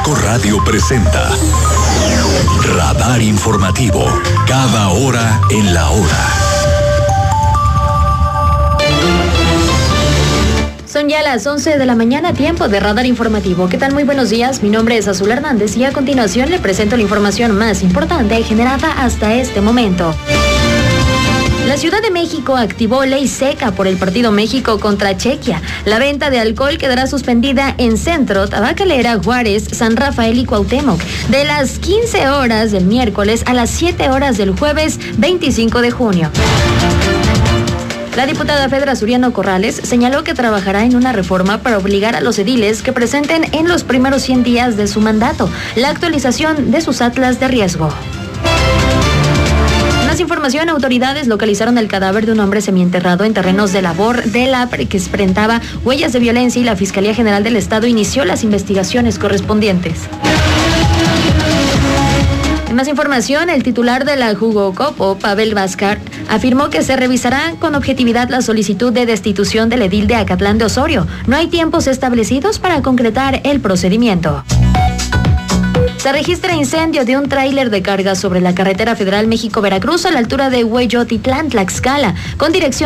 Chico Radio presenta Radar Informativo, cada hora en la hora. Son ya las 11 de la mañana, tiempo de Radar Informativo. ¿Qué tal? Muy buenos días, mi nombre es Azul Hernández y a continuación le presento la información más importante generada hasta este momento. La Ciudad de México activó ley seca por el partido México contra Chequia. La venta de alcohol quedará suspendida en Centro, Tabacalera, Juárez, San Rafael y Cuauhtémoc, de las 15 horas del miércoles a las 7 horas del jueves 25 de junio. La diputada Fedra Suriano Corrales señaló que trabajará en una reforma para obligar a los ediles que presenten en los primeros 100 días de su mandato la actualización de sus atlas de riesgo. Más información, autoridades localizaron el cadáver de un hombre semienterrado en terrenos de labor de la que presentaba huellas de violencia y la Fiscalía General del Estado inició las investigaciones correspondientes. En más información, el titular de la Jugocopo, Pavel Vázquez, afirmó que se revisará con objetividad la solicitud de destitución del edil de Acatlán de Osorio. No hay tiempos establecidos para concretar el procedimiento. Se registra incendio de un tráiler de carga sobre la carretera federal México-Veracruz a la altura de Hueyotitlán, Tlaxcala, con dirección